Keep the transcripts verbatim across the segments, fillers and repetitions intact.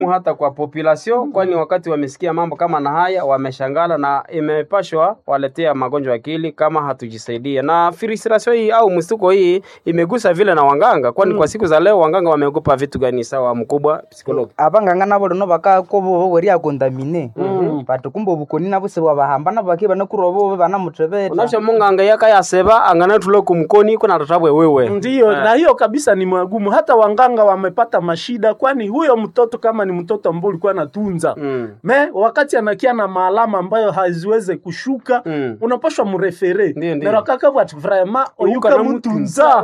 hata kwa population mm. kwani wakati wamesikia mambo kama na haya wameshangala na imepashwa waletea magonjwa akili kama hatujisaidia. Na frustration hii au mstuko hii imegusa vile na wanganga kwani mm. kwa siku za leo wanganga wameogopa vitu gani sawa mkubwa psikologi. Abanganga nabo no baka ko bo weri akontamine. Mm. Batukumbo bukoni nabo se babahamba nabo bakiba no kurobo bana mutrebeta. Unasha munganga yaka yaseba angana tulo kumkoni kuna tatabwe wewe. Ndio na hiyo kabisa ni magumu. Hata wanganga wamepata mashida kwani huyo mtoto kama ni mtoto ambaye ulikuwa natunza mm. me wakati anakia na maalama ambayo haziweze kushuka mm. unapaswa mrefere na rakaka watu vraiment oyuka mtunza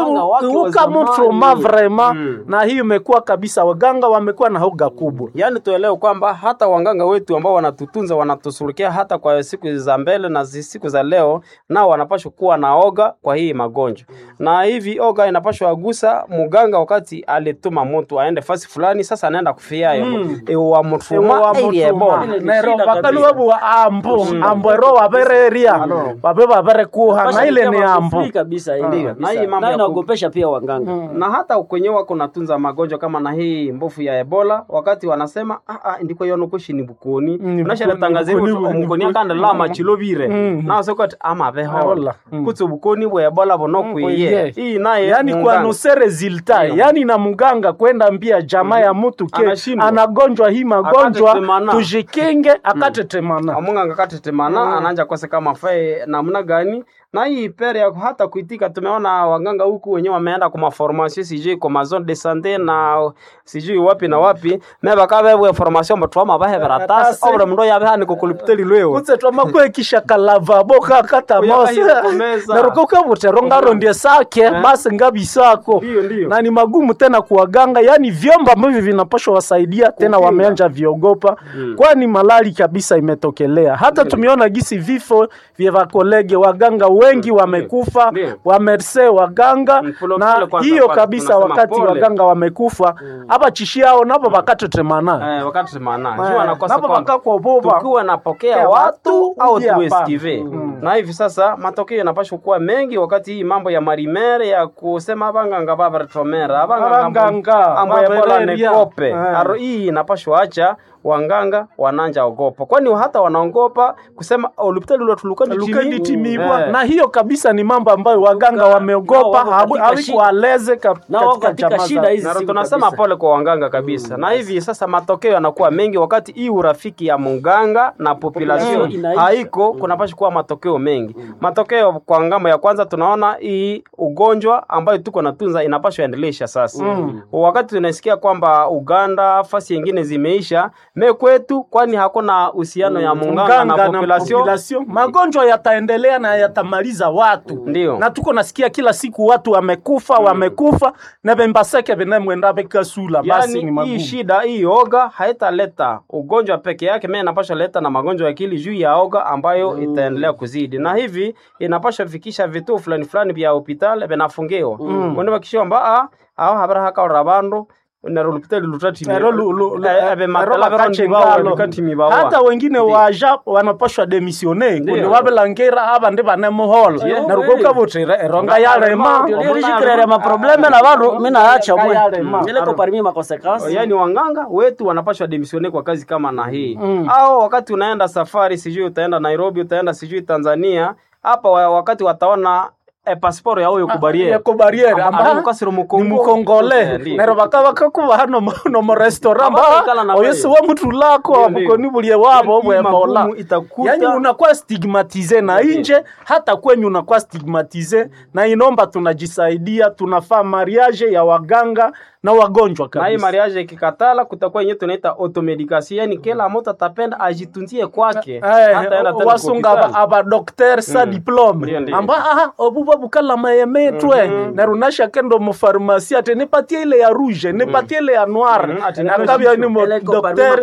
yuka mtu ma vraiment mm. na hiyo imekuwa kabisa waganga wamekuwa na hoga kubwa. Yani tuelewe kwamba hata wanganga wetu ambao wanatutunza wanatusurukia hata kwa siku za mbele na siku za leo nao wanapaswa kuwa na oga kwa hii magonjwa mm. na hivi oga inapaswa agusa muganga wakati alituma mtu aende fasi fulani sasa anaenda kufia hiyo mm. e wa mutuma ebola nero bakalu wabu ambo ambo ro wabereria babe babere kuha na ile ni ambo kabisa ile kabisa na inaogopesha pia waganga mm. na hata kwenye wako natunza magonjwa kama na hii mbofu ya ebola wakati wanasema ah ah ndiko yono kushi ni bukoni unashara tangaze mukoni akanda la machilobire na sokot ama behola kutso bukoni bwa ebola bonokwiye hii naye yani kwa no se resultat yani na muganga kwenda mbia jamaa ya mtu ke anagonjwa hii magonjwa tujikinge akatetemana amunganga akatetemana mm. ananja kose kama fae namna gani na hii pere ya hata kuitika tumeona waganga huku wenyewe wameenda kwa formation sijui kwa mazone de santé na sijui wapi na wapi meba kabe formation mtwama bahe baratas obra mndo yabe hani kukulipiteli leo kutse twama kwe kisha kalava boka kata mose na rukoka buteronga ronde sake basi ngabisako na ni magumu tena kuwaganga yani vyomba ambavyo vinapaswa wasaidia tena wameanja viogopa mm. kwani malali kabisa imetokelea hata tumeona gisi vifo vya kolege waganga wengi wamekufa wamerse waganga na hiyo kabisa wakati waganga wamekufa hapa chishiao napo bakatetemana eh bakatetemana jua nakosa kwa tukiwa napokea watu au tuestive na hivi sasa matokeo yanapaswa kuwa mengi wakati hii mambo ya marimere ya kusema abanganga baba tromera abanganga ambo ebola ne kope aro hii inapaswa acha wanganga wananja ogopa kwani hata wanaogopa kusema hospitali ule tulukani timibwa na hiyo kabisa ni mambo ambayo waganga wameogopa hawikualeze katika jamaa shida hizi na tunasema pole kwa waganga kabisa mm. na hivi sasa matokeo yanakuwa mengi wakati hii urafiki ya munganga na population mm. haiko kunapaswa kuwa matokeo mengi mm. matokeo kwa ngambo ya kwanza tunaona hii ugonjwa ambayo tuko natunza inapaswa endelesha sasa mm. wakati tunasikia kwamba Uganda fasi nyingine zimeisha me kwetu kwani hakuna uhusiano mm. ya munganga na population, na population. Magonjwa yataendelea na yatamaliza watu Ndiyo. na tuko nasikia kila siku watu wamekufa mm. wamekufa na bembaseke benemwenda bekasula yani, basi ni magumu. Hii shida hii oga haitaleta ugonjwa peke yake mimi inapaswa leta na magonjwa ya akili juu ya oga ambayo mm. itaendelea kuzidi na hivi inapaswa fikisha vituo fulani fulani vya hospitali benafungiwa mm. kwani wakishomba ah au habara haka rabando na hospitali lutati abe matala barangalo hata wengine waja wanapashwa demissione kundi wabelangera aba ndi banemuholo na rukoka butira eronga yarema yalishikirera ma probleme na bantu mimi naacha mwe ile ko parmi ma consequences yani wanganga wetu wanapashwa demissione kwa kazi kama na hii mm. au wakati unaenda safari sijui utaenda Nairobi utaenda sijui Tanzania hapa wakati wataona e passport ya huyo kubariere ya kubariere amba kasiro mukongo ni mukongole nero bakaba kakuba hano no mo restaurant oyeso wa mtu lako abukoni bulie wabo bwe mola yani unakuwa stigmatize na nje hata kwenye unakuwa stigmatize na inomba tunajisaidia tunafaa mariage ya waganga na wagonjwa kabisa. Na hii mariage ikikatala kutakuwa yenyewe tunaita automedication yani kila mtu atapenda ajitunzie kwake hata enda tena wasunga aba docteur sa mm. diplome amba aha obuba bukala mayemetwe mm. na runasha kendo mu pharmacie atene patie ile ya rouge ne patie ile ya noir mm. na tabia ni mo docteur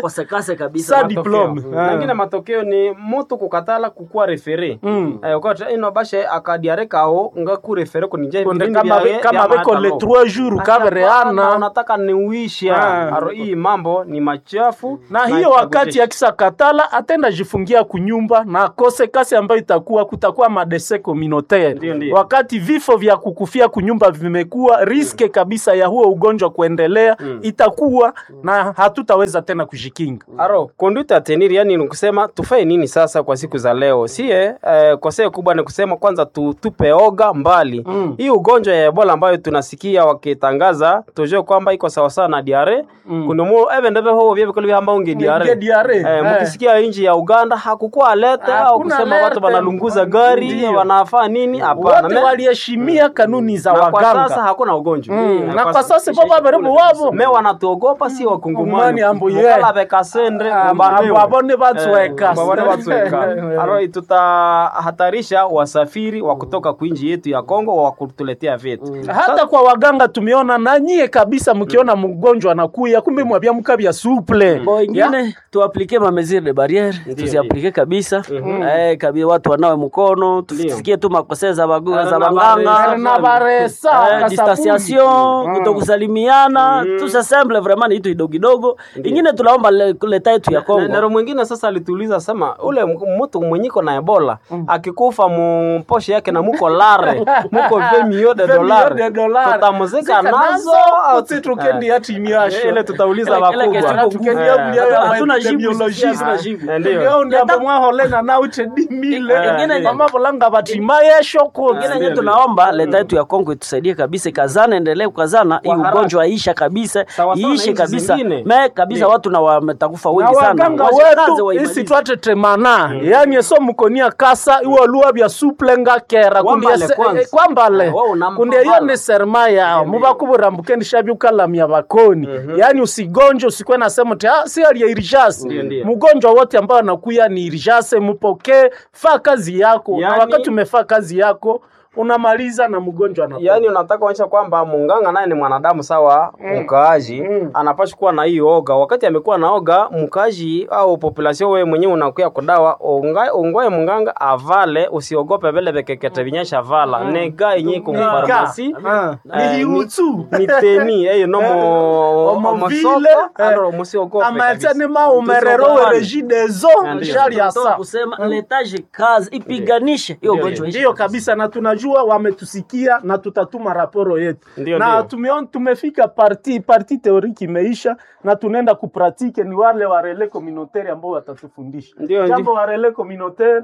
sa diplome nyingine matokeo ni mtu kukatala kukua refere mm. eh ukata ino bashe akadiareka au ngaku refere kunije kama kama beko le trois jours kavereana na unataka niuisha. Aro hii mambo ni machafu. Na hiyo wakati akisa katala atenda jifungia kunyumba na akose kasi ambayo itakuwa kutakuwa madese communautaire. Wakati vifo vya kukufia kunyumba vimekuwa riske kabisa ya huo ugonjwa kuendelea mm. itakuwa na hatutaweza tena kujikinga. Aro conduite à tenir, yani ni kusema tufae nini sasa kwa siku za leo? Sie eh, kosea kubwa ni kusema kwanza tu, tupe oga mbali. Mm. Hii ugonjwa ya Ebola ambayo tunasikia wakitangaza tujue kwamba iko sawa sawa na diare. Mm. Kunumu even ndebe ho bia bikoli hamba unge diare. diare. Eh, mkisikia nchi ya Uganda hakukuwa alerte au kusema watu wanalunguza gari, wanafaa nini? Hapana. Wote waliheshimia kanuni za na waganga. Kwa sasa hakuna ugonjwa. Mm. Na kwa sasa baba baribu wabo. Me wanatuogopa si wakungumani. Ambo ye. Kala bekasendre ambo abone batweka. Abone batweka. Aro tutahatarisha wasafiri wa kutoka kuinji yetu ya Kongo wa kutuletea vitu. Mm. Hata kwa waganga tumeona na nyie kabisa mkiona mm. mgonjwa anakuya kumbe mwabia mkabia suple. Bo ingine tuaplike ma mesures de barrière, tusiaplike kabisa. Mm-hmm. Eh kabisa watu wanawe mkono, tusikie tu makosea za bagua za banganga na baresa, eh, distanciation, mm. kutokusalimiana, mm. tu semble vraiment ni kitu kidogo kidogo. Ingine tunaomba leta yetu ya Kongo. Na mwingine sasa alituuliza sema ule mtu mwenyiko na Ebola mm. akikufa mposhe yake na muko lare, muko vingt millions de dollars. Tutamuzika nazo au tutukendi hati imiasho. Ile tutauliza wakubwa. Hatuna jibu biologiste. Ndio ndio mwa holena na uche di mille. Ingine mama bolanga batimaye shoko. Ingine tunaomba leta yetu ya Kongo itusaidie kabisa, kazana endelee kukazana hii ugonjwa aisha kabisa, iishe kabisa. Me kabisa watu na wametakufa wengi sana. Waganga wetu isi twate temana. Yani so mkonia kasa iwo luwa bya suplenga kera kundia kwambale. Kundia yone serma ya mubakubura mbukeni shabi ukalamya bakoni. Yani usigonjo usikwe na sema te si ali ya irjase. Mgonjwa wote ambao anakuya ni irjase, mpoke fa kazi yako. Yani, na wakati umefaa kazi yako unamaliza na mgonjwa anakuwa. Yani unataka kuonyesha kwamba munganga naye ni mwanadamu sawa mm. mkaaji mm. anapaswa kuwa na hiyo oga. Wakati amekuwa na oga mkaaji au population wewe mwenyewe unakuya kudawa ongae ongoe munganga avale, usiogope vile bekekete vinyesha vala. Mm. Nega yenyewe kwa farmasi ni hiutu ni teni eh no mo mosoko alors musiogope. Amacha ni ma umerero reji dezo shari asa kusema letaje kazi ipiganishe hiyo gonjwa. Ndio kabisa na tunajua wametusikia na tutatuma raporo yetu. Ndiyo, na tumeon tumefika parti parti teoriki imeisha na tunaenda kupratike ni wale wa relais communautaire ambao watatufundisha. Jambo wa relais communautaire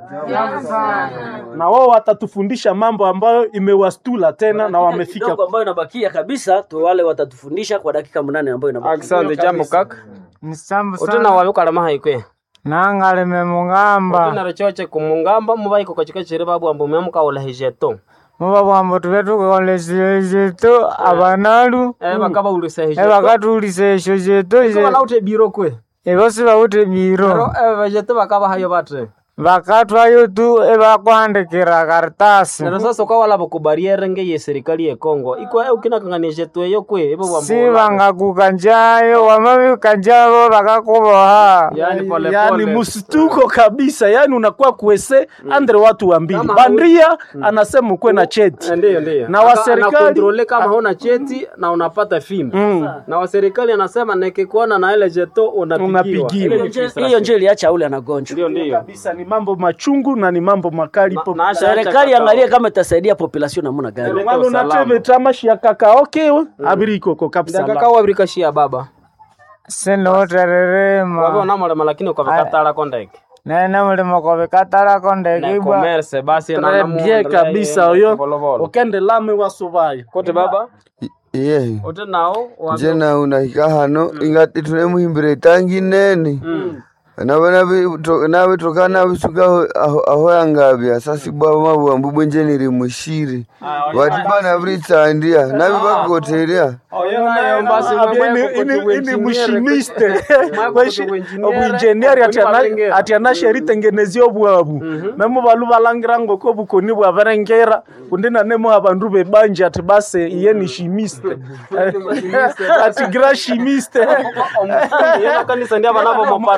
na wao watatufundisha mambo ambayo imewastula tena na wamefika ndio ambayo inabakia kabisa tu wale watatufundisha kwa dakika nane ambayo inabakia. Asante jambo kaka. Ni sambu sana. Utana wabukala mahayikwe. Nangale memungamba. Utana rechoche kumungamba mubayiko kachika chire babu ambo memuka ola hijeto. Muba bambo tubetu kolesile jeto abanalu. Eh bakaba ulise hijeto. Eh bakatulise jeto. Iko bana ute biro kwe. Eh bose ba ute biro. Ero eh jeto bakaba hayo batre. Bakatwa yo tu eba kwandikira karatasi. Na sasa kwa wala bakubariere ngeye serikali ya Kongo. Iko ukina kanganishe tu yo kwe ebo bambo. Si banga kukanjayo wamabi kanjabo bakakuboha. Yani pole pole. Yani msituko kabisa. Yani unakuwa kuese mm. andre watu wambili. Bandia mm. anasema ukwe na cheti. Ndio ndio. Na wa serikali kontrole kama huna cheti na unapata fimbo. Mm. Na wa serikali anasema nikikuona na ile jeto unapigiwa. Hiyo nje iliacha ule anagonjwa. Ndio ndio. Kabisa ni mambo machungu na ni mambo makali po. Serikali angalia kama itasaidia population namna gani. Wale unatebe tamashi ya kaka okay mm. abiriko ko kabisa. Kaka wabirika shia baba. Seno tererema. Wabo namole malakini kwa vikatala kondeke. Na namole kwa vikatala kondeke bwa. Na commerce basi na namu kabisa oyo. Okende lame wasubai. Kote baba? Iye. Ote nao jena unahika hano mm. ingati tunemuhimbire tangi nene. Mm. Nabana bi nawe tokana bisuka aho aho yangabya sasi bwa mabu mbubwe njeniri mushiri watibana britsa ndia nabi bakoteria oyo nayo basi ini ini mushimiste obu engineer atiana atiana sheri tengenezio bwabu memo balu balangira ngoko bukoni bwa barengera undina nemo abandu bebanje ati base iye ni shimiste ati gra shimiste yena kanisa ndia banabo mo parcelle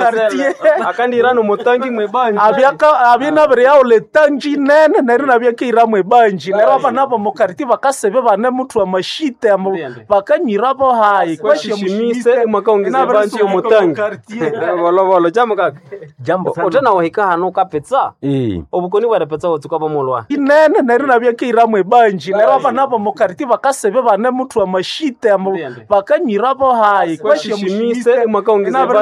akandirano mutangi mwebanji abyaka abina bere yao le tangi nene nari nabyaka iramwe banji nero aba nabo mu karti bakasebe bane mutu amashite amo bakanyirabo hayi kwashimise makaongeza banji yo mutangi bolo bolo jambo kaka jambo otana wahika hano kapetsa eh obukoni bwa petsa otsuka ba molwa inene nari nabyaka iramwe banji nero aba nabo mu karti bakasebe bane mutu amashite amo bakanyirabo hayi kwashimise makaongeza